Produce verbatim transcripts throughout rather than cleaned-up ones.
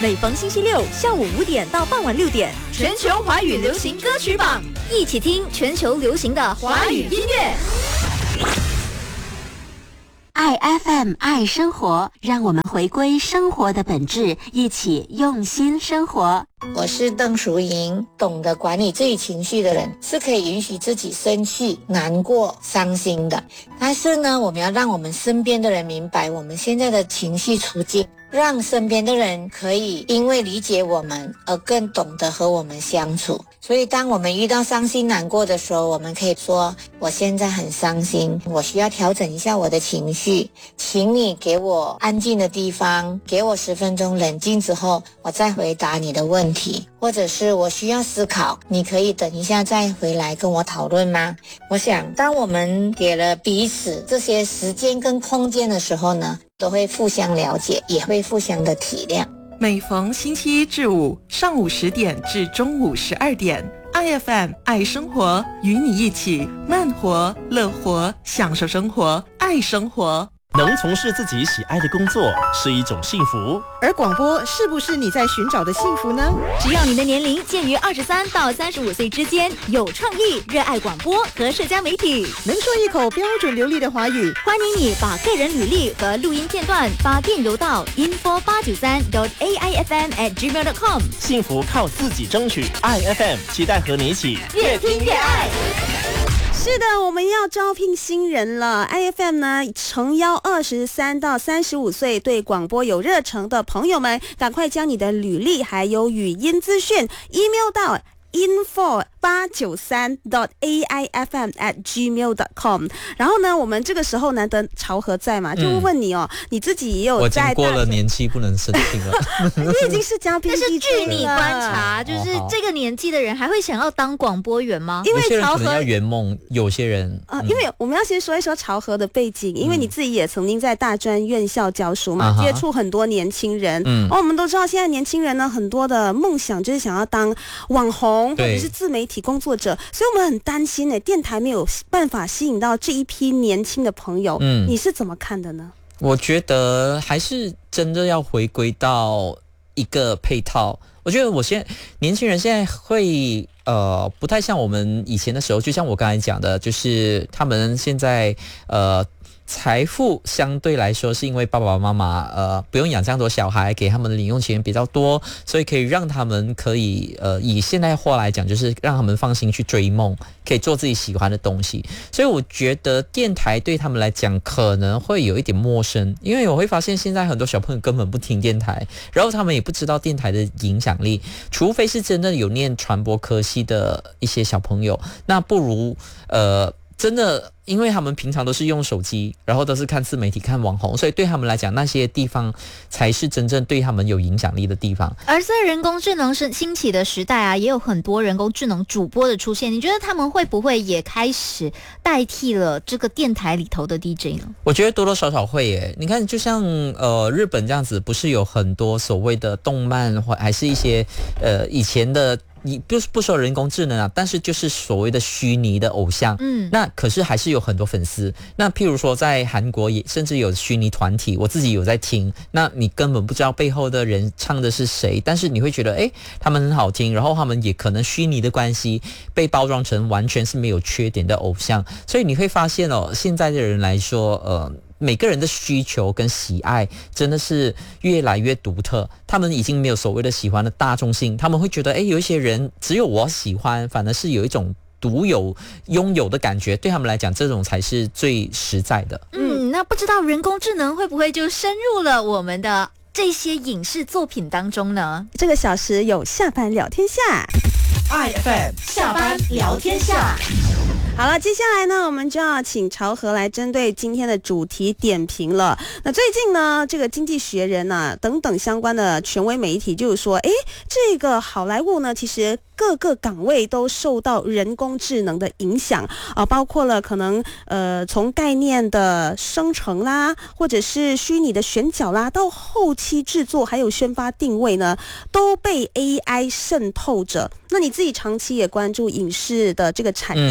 每逢星期六下午五点到傍晚六点，全球华语流行歌曲榜，一起听全球流行的华语音乐。 爱 F M 爱生活，让我们回归生活的本质，一起用心生活。 我是邓淑莹，懂得管理自己情绪的人是可以允许自己生气、难过、伤心的。但是呢，我们要让我们身边的人明白我们现在的情绪处境，让身边的人可以因为理解我们而更懂得和我们相处。所以当我们遇到伤心难过的时候，我们可以说，我现在很伤心，我需要调整一下我的情绪，请你给我安静的地方，给我十分钟冷静之后，我再回答你的问题。或者是我需要思考，你可以等一下再回来跟我讨论吗？我想当我们给了彼此这些时间跟空间的时候呢，都会互相了解，也会互相的体谅。 每逢星期一至五上午十点至中午十二点，爱 F M 爱生活，与你一起慢活、乐活，享受生活，爱生活。 能从事自己喜爱的工作是一种幸福， 而广播是不是你在寻找的幸福呢？ 只要你的年龄介于二十三到三十五岁之间，有创意、热爱广播和社交媒体， 能说一口标准流利的华语， 欢迎你把个人履历和录音片段发电邮到 info 八九三 dot a i f m at gmail dot com。 幸福靠自己争取，爱 F M 期待和你一起越听越爱。 是的，我们要招聘新人了。I F M 呢，诚邀二十三到三十五岁对广播有热忱的朋友们，赶快将你的履历还有语音资讯 email 到 info 八九三 dot a i f m at gmail dot com。 然后呢，我们这个时候难得朝和在嘛，就问你哦、嗯、你自己也有在， 我已经过了年纪不能申请了你已经是嘉宾， 但是据你观察，就是这个年纪的人还会想要当广播员吗？ 因为有些人可能要圆梦，有些人、 呃、因为我们要先说一说朝和的背景、嗯、因为你自己也曾经在大专院校教书嘛、嗯、接触很多年轻人、嗯哦、我们都知道现在年轻人呢，很多的梦想就是想要当网红或者是自媒体工作者，所以我们很担心呢，电台没有办法吸引到这一批年轻的朋友、嗯、你是怎么看的呢？ 我觉得还是真的要回归到一个配套。我觉得我现在年轻人现在会呃不太像我们以前的时候，就像我刚才讲的，就是他们现在呃财富相对来说是因为爸爸妈妈呃不用养这样多小孩，给他们的零用钱比较多，所以可以让他们可以呃以现代话来讲，就是让他们放心去追梦，可以做自己喜欢的东西。所以我觉得电台对他们来讲可能会有一点陌生，因为我会发现现在很多小朋友根本不听电台，然后他们也不知道电台的影响力，除非是真的有念传播科系的一些小朋友，那不如呃真的，因为他们平常都是用手机，然后都是看自媒体、看网红，所以对他们来讲，那些地方才是真正对他们有影响力的地方。 而在人工智能兴起的时代啊，也有很多人工智能主播的出现，你觉得他们会不会也开始代替了这个电台里头的 D J 呢？ 我觉得多多少少会耶。你看，就像呃日本这样子，不是有很多所谓的动漫，或还是一些呃以前的。你不不说人工智能啊，但是就是所谓的虚拟的偶像，嗯，那可是还是有很多粉丝。那譬如说在韩国也甚至有虚拟团体，我自己有在听，那你根本不知道背后的人唱的是谁，但是你会觉得诶他们很好听，然后他们也可能虚拟的关系被包装成完全是没有缺点的偶像，所以你会发现哦，现在的人来说呃每个人的需求跟喜爱真的是越来越独特，他们已经没有所谓的喜欢的大众性，他们会觉得诶有一些人只有我喜欢，反而是有一种独有拥有的感觉，对他们来讲这种才是最实在的。 嗯，那不知道人工智能会不会就深入了我们的这些影视作品当中呢？ 这个小时有下班聊天下， I F M 下班聊天下。 好了，接下来呢，我们就要请朝和来针对今天的主题点评了。那最近呢，这个经济学人啊等等相关的权威媒体就是说，诶，这个好莱坞呢，其实各个岗位都受到人工智能的影响啊，包括了可能呃从概念的生成啦，或者是虚拟的选角啦，到后期制作还有宣发定位呢，都被 A I 渗透着。那你自己长期也关注影视的这个产业嘛？嗯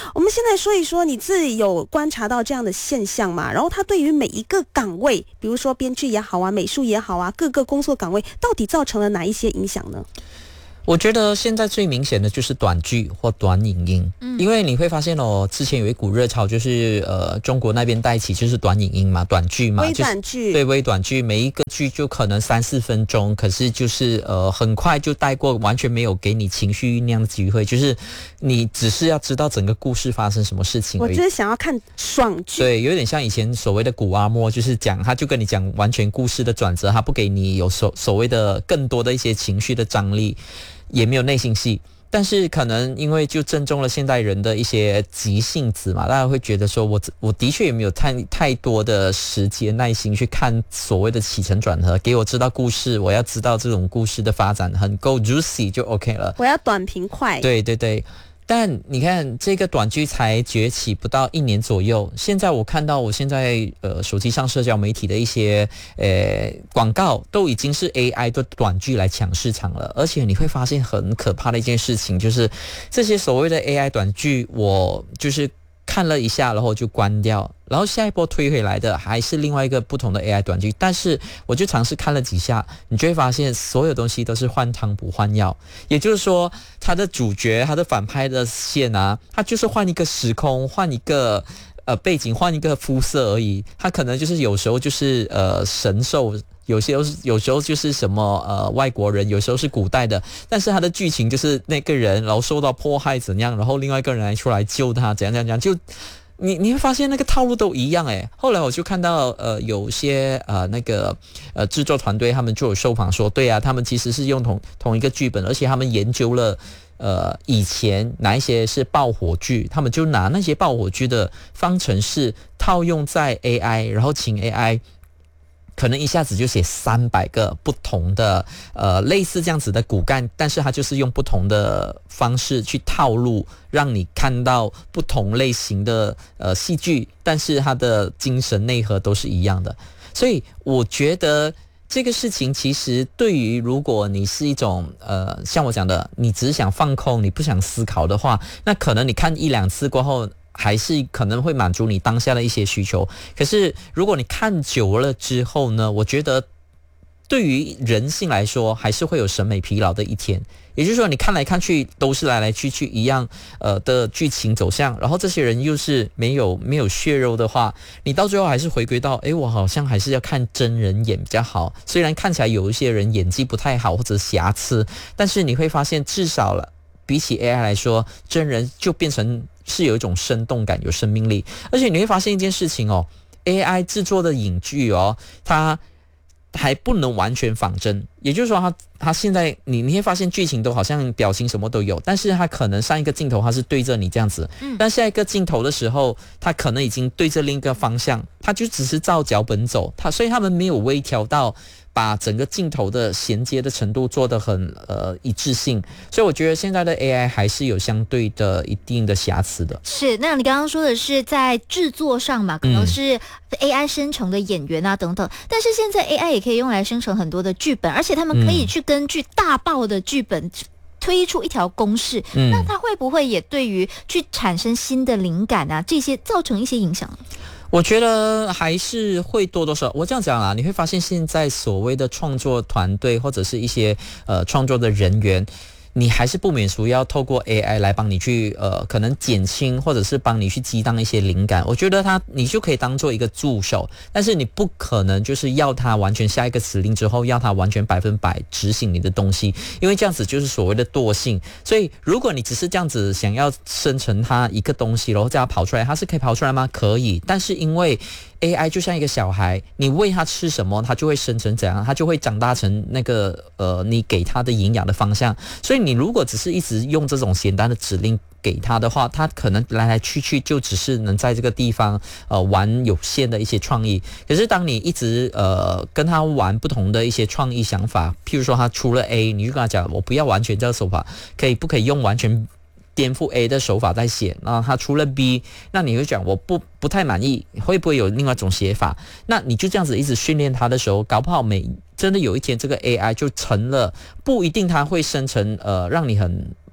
我们现在说一说，你自己有观察到这样的现象吗？然后它对于每一个岗位，比如说编剧也好啊，美术也好啊，各个工作岗位到底造成了哪一些影响呢？ 我觉得现在最明显的就是短剧或短影音，嗯，因为你会发现哦，之前有一股热潮，就是呃中国那边带起就是短影音嘛，短剧嘛， 微短剧， 就是、对微短剧，每一个剧就可能三四分钟，可是就是呃很快就带过，完全没有给你情绪酝酿的机会，就是你只是要知道整个故事发生什么事情而已。 我就是想要看爽剧， 对，有点像以前所谓的古阿莫，就是讲他就跟你讲完全故事的转折，他不给你有所所谓的更多的一些情绪的张力。也没有内心戏，但是可能因为就正中了现代人的一些急性子嘛，大家会觉得说我我的确也没有太太多的时间耐心去看所谓的起承转合，给我知道故事，我要知道这种故事的发展很够 juicy 就 OK 了， 我要短平快。 对对对。但你看这个短剧才崛起不到一年左右，现在我看到我现在呃手机上社交媒体的一些呃广告都已经是 A I 的短剧来抢市场了，而且你会发现很可怕的一件事情，就是这些所谓的 A I 短剧，我就是看了一下，然后就关掉，然后下一波推回来的还是另外一个不同的 A I 短剧，但是我就尝试看了几下，你就会发现所有东西都是换汤不换药，也就是说他的主角他的反派的线啊，他就是换一个时空，换一个呃背景，换一个肤色而已，他可能就是有时候就是呃神兽，有些有时候就是什么呃外国人，有时候是古代的，但是他的剧情就是那个人然后受到迫害怎样，然后另外一个人来出来救他怎样怎样怎样，就你你会发现那个套路都一样诶。后来我就看到呃有些呃那个呃制作团队他们就有受访说，对啊，他们其实是用同同一个剧本，而且他们研究了呃以前哪一些是爆火剧，他们就拿那些爆火剧的方程式套用在 A I， 然后请 A I可能一下子就写三百个不同的呃类似这样子的骨干，但是它就是用不同的方式去套路，让你看到不同类型的呃戏剧，但是它的精神内核都是一样的。所以我觉得这个事情其实对于如果你是一种呃像我讲的，你只是想放空，你不想思考的话，那可能你看一两次过后还是可能会满足你当下的一些需求。可是如果你看久了之后呢，我觉得对于人性来说还是会有审美疲劳的一天。也就是说你看来看去都是来来去去一样呃的剧情走向，然后这些人又是没有没有血肉的话，你到最后还是回归到诶我好像还是要看真人演比较好。虽然看起来有一些人演技不太好或者瑕疵，但是你会发现至少了比起 A I 来说，真人就变成是有一种生动感，有生命力。而且你会发现一件事情哦， A I 制作的影剧哦，它还不能完全仿真，也就是说它它现在你你会发现剧情都好像表情什么都有，但是它可能上一个镜头它是对着你这样子，嗯，但下一个镜头的时候它可能已经对着另一个方向，它就只是照脚本走，它所以他们没有微调到把整个镜头的衔接的程度做得很呃一致性，所以我觉得现在的 A I 还是有相对的一定的瑕疵的。 是，那你刚刚说的是在制作上嘛，可能是 A I 生成的演员啊等等，但是现在 A I 也可以用来生成很多的剧本，而且他们可以去根据大爆的剧本推出一条公式，嗯，那它会不会也对于去产生新的灵感啊这些造成一些影响呢？ 我觉得还是会多多少，我这样讲啊，你会发现现在所谓的创作团队或者是一些呃创作的人员，你还是不免俗要透过 A I 来帮你去呃可能减轻或者是帮你去激荡一些灵感。我觉得它你就可以当做一个助手，但是你不可能就是要它完全下一个指令之后要它完全百分百执行你的东西，因为这样子就是所谓的惰性。所以如果你只是这样子想要生成它一个东西然后叫它跑出来，它是可以跑出来吗？可以，但是因为A I 就像一个小孩，你喂他吃什么，他就会生成怎样，他就会长大成那个呃你给他的营养的方向。所以你如果只是一直用这种简单的指令给他的话，他可能来来去去就只是能在这个地方呃玩有限的一些创意。可是当你一直呃跟他玩不同的一些创意想法，譬如说他出了 A， 你就跟他讲我不要完全这个手法，可以不可以用完全颠覆 A 的手法在写，那他出了 B， 那你会讲我不不太满意，会不会有另外一种写法？那你就这样子一直训练他的时候，搞不好每真的有一天这个 A I 就成了，不一定它会生成呃让你很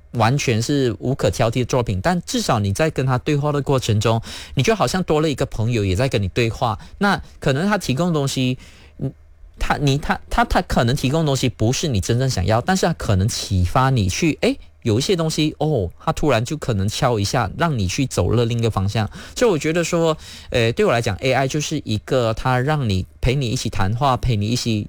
完全是无可挑剔的作品，但至少你在跟他对话的过程中，你就好像多了一个朋友也在跟你对话。那可能他提供的东西，他你他他他可能提供的东西不是你真正想要，但是他可能启发你去诶有一些东西哦，他突然就可能敲一下，让你去走了另一个方向。所以我觉得说，呃，对我来讲 ，A I 就是一个它让你陪你一起谈话，陪你一起